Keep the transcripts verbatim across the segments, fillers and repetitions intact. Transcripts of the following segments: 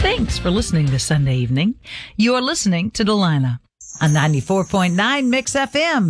Thanks for listening this Sunday evening. You're listening to Delilah on ninety-four point nine Mix F M.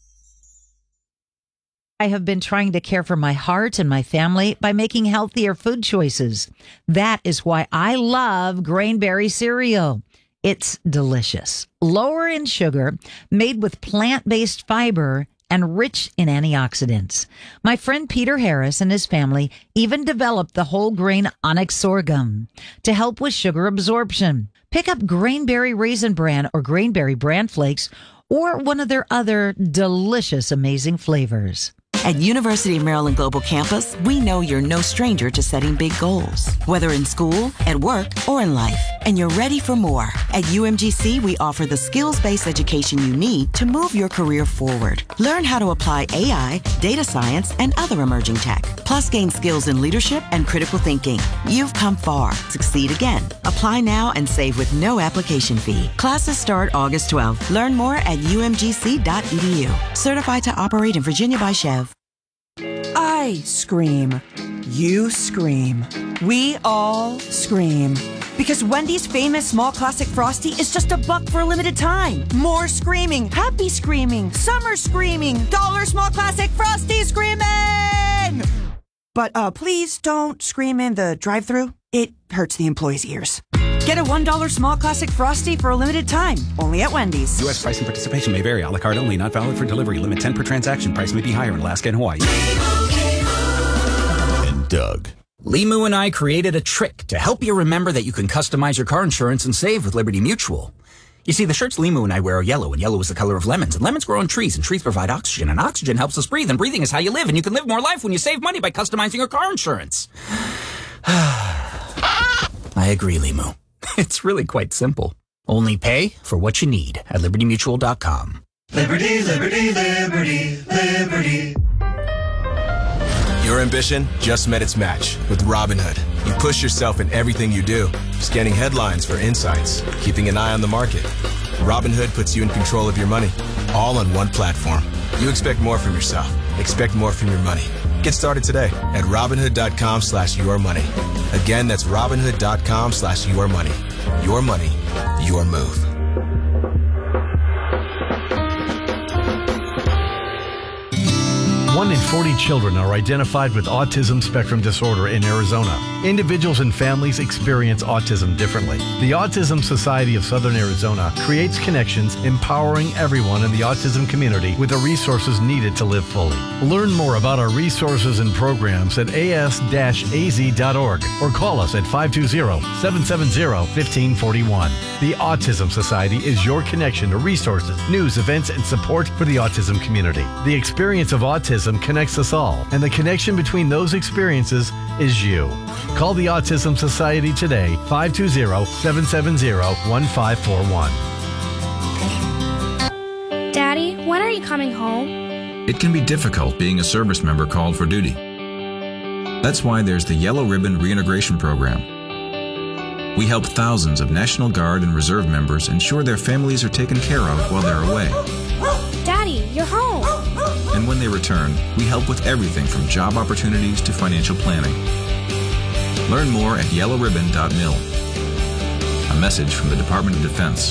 I have been trying to care for my heart and my family by making healthier food choices. That is why I love Grainberry cereal. It's delicious, lower in sugar, made with plant-based fiber, and rich in antioxidants. My friend Peter Harris and his family even developed the whole grain onyx sorghum to help with sugar absorption. Pick up Grainberry Raisin Bran or Grainberry Bran Flakes or one of their other delicious, amazing flavors. At University of Maryland Global Campus, we know you're no stranger to setting big goals, whether in school, at work, or in life, and you're ready for more. At U M G C, we offer the skills-based education you need to move your career forward. Learn how to apply A I, data science, and other emerging tech, plus gain skills in leadership and critical thinking. You've come far. Succeed again. Apply now and save with no application fee. Classes start August twelfth. Learn more at U M G C dot E D U. Certified to operate in Virginia by Chev. I scream. You scream. We all scream. Because Wendy's famous small classic Frosty is just a buck for a limited time. More screaming, happy screaming, summer screaming, dollar small classic Frosty screaming! But uh, please don't scream in the drive-thru. It hurts the employees' ears. Get a one dollar small classic Frosty for a limited time, only at Wendy's. U S price and participation may vary. A la carte only, not valid for delivery. Limit ten per transaction. Price may be higher in Alaska and Hawaii. And Doug. Limu and I created a trick to help you remember that you can customize your car insurance and save with Liberty Mutual. You see, the shirts Limu and I wear are yellow, and yellow is the color of lemons, and lemons grow on trees, and trees provide oxygen, and oxygen helps us breathe, and breathing is how you live, and you can live more life when you save money by customizing your car insurance. I agree, Limu. It's really quite simple. Only pay for what you need at liberty mutual dot com. Liberty, liberty, liberty, liberty. Your ambition just met its match with Robinhood. You push yourself in everything you do, scanning headlines for insights, keeping an eye on the market. Robinhood puts you in control of your money, all on one platform. You expect more from yourself. Expect more from your money. Get started today at Robinhood.com slash your money. Again, that's Robinhood.com slash your money. Your money, your move. One in forty children are identified with autism spectrum disorder in Arizona. Individuals and families experience autism differently. The Autism Society of Southern Arizona creates connections, empowering everyone in the autism community with the resources needed to live fully. Learn more about our resources and programs at a s dash a z dot org or call us at five two zero, seven seven zero, one five four one. The Autism Society is your connection to resources, news, events, and support for the autism community. The experience of autism connects us all, and the connection between those experiences is you. Call the Autism Society today, five two zero, seven seven zero, one five four one. Daddy, when are you coming home? It can be difficult being a service member called for duty. That's why there's the Yellow Ribbon Reintegration Program. We help thousands of National Guard and Reserve members ensure their families are taken care of while they're away. Daddy, you're home. And when they return, we help with everything from job opportunities to financial planning. Learn more at yellow ribbon dot mil. A message from the Department of Defense.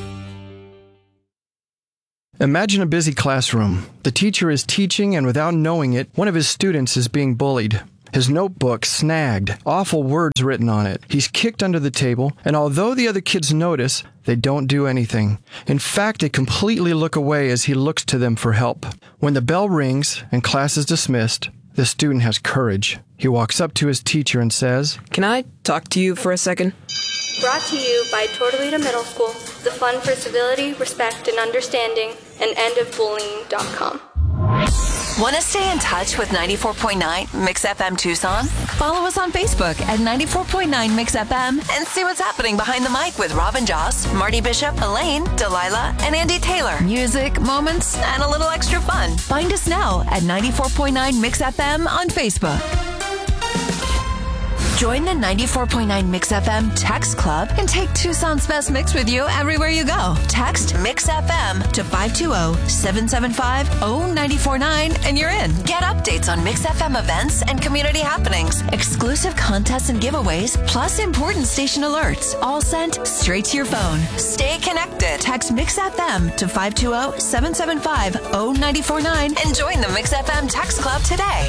Imagine a busy classroom. The teacher is teaching, and without knowing it, one of his students is being bullied. His notebook snagged, awful words written on it. He's kicked under the table, and although the other kids notice, they don't do anything. In fact, they completely look away as he looks to them for help. When the bell rings and class is dismissed, the student has courage. He walks up to his teacher and says, "Can I talk to you for a second?" Brought to you by Tortolita Middle School, the Fund for Civility, Respect, and Understanding, and end of bullying dot com. Want to stay in touch with ninety-four point nine Mix F M Tucson? Follow us on Facebook at ninety-four point nine Mix F M and see what's happening behind the mic with Robin Joss, Marty Bishop, Elaine, Delilah, and Andy Taylor. Music, moments, and a little extra fun. Find us now at ninety-four point nine Mix F M on Facebook. Join the ninety-four point nine Mix F M Text Club and take Tucson's best mix with you everywhere you go. Text Mix F M to five two zero, seven seven five, zero nine four nine and you're in. Get updates on Mix F M events and community happenings, exclusive contests and giveaways, plus important station alerts, all sent straight to your phone. Stay connected. Text Mix F M to five two zero, seven seven five, zero nine four nine and join the Mix F M Text Club today.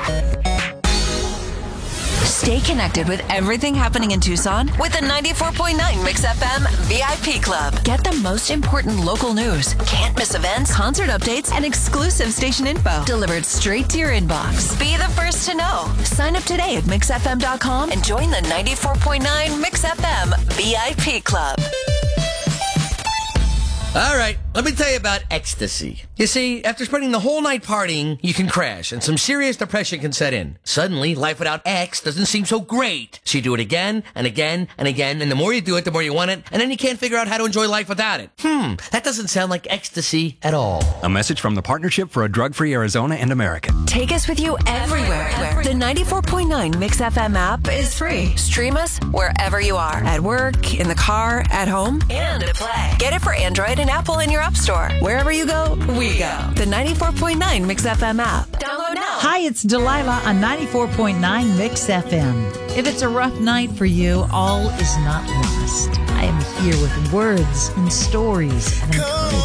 Stay connected with everything happening in Tucson with the ninety-four point nine Mix F M V I P Club. Get the most important local news, can't miss events, concert updates, and exclusive station info delivered straight to your inbox. Be the first to know. Sign up today at mix f m dot com and join the ninety-four point nine Mix F M V I P Club. All right, let me tell you about ecstasy. You see, after spending the whole night partying, you can crash and some serious depression can set in. Suddenly, life without X doesn't seem so great. So you do it again and again and again, and the more you do it, the more you want it, and then you can't figure out how to enjoy life without it. Hmm, that doesn't sound like ecstasy at all. A message from the Partnership for a Drug-Free Arizona and America. Take us with you everywhere. everywhere. The ninety-four point nine Mix F M app is free. Stream us wherever you are. At work, in the car, at home, and at play. Get it for Android and Apple in your App Store. Wherever you go, we go. The ninety-four point nine Mix F M app. Download now. Hi, it's Delilah on ninety-four point nine Mix F M. If it's a rough night for you, all is not lost. I am here with words and stories and encouragement.